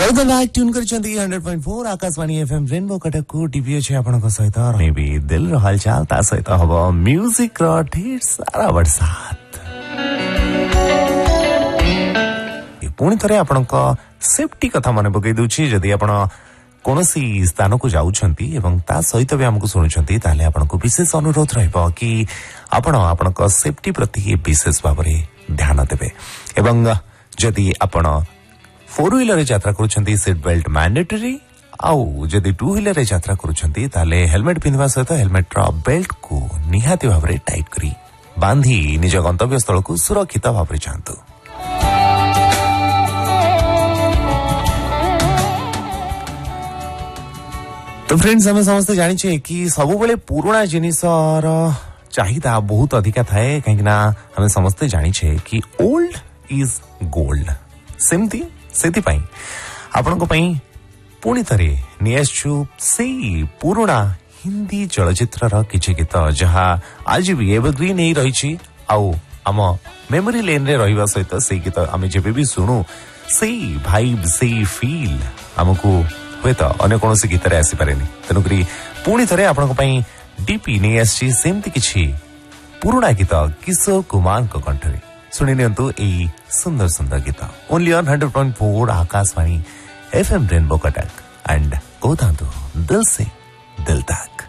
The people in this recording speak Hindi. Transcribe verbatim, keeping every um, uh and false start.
Welcome back tune करछंती hundred point four Akashvani FM rainbow Cuttack को टीवी अछि आपन को सहित रे भी दिल रो हालचाल ता सहित हबो म्यूजिक रो ढेर सारा बरसात ए पुणी थरे आपन को सेफ्टी कथा मने पकई दुछि जदी आपन कोनोसी स्थान को जाउछंती एवं ता सहित भी हमकु सुनुछंती ताले आपन को विशेष अनुरोध रहबो कि आपन आपन को सेफ्टी प्रति विशेष भाबरे ध्यान देबे एवं जदी आपन फोर व्हीलर यात्रा करुछंती सीट बेल्ट मैंडेटरी आउ जदी टू व्हीलर यात्रा करुछंती ताले हेलमेट पिनवा सहित हेलमेट रो बेल्ट को निहाती भाबरे टाइट करी बांधी निज गंतव्य स्थल को सुरक्षित भाबरे जांतु। तो फ्रेंड्स हमें समस्त जानी छे कि सब बेले पुराना जिनिस रो चाहिदा बहुत अधिका थाए कहीं ना हमें समस्त जानी छे कि ओल्ड इज गोल्ड सेमती सेति पई आपन को पई पुणी थरे नियसछु सेई पुराना हिंदी चलचित्र रा किछि गीत जहा आज भी एवरग्रीन नै रही छी आउ हम मेमोरी लेन रे रहिबा सहित सेई गीत आमे जेबे भी सुनु सेई वाइब सेई फील हमकु होता अन्य कोनोसी गीत रे आसी पारेनी तनुकरी पुणी थरे आपन को पई डीपी नियसछि सेमती किछि पुराना गीत किशोर कुमार को कंठरे सुनी नियंतु ए सुंदर सुंदर गीत only on hundred point four Akashvani FM rainbow Cuttack and गोदांतु दिल से दिल तक।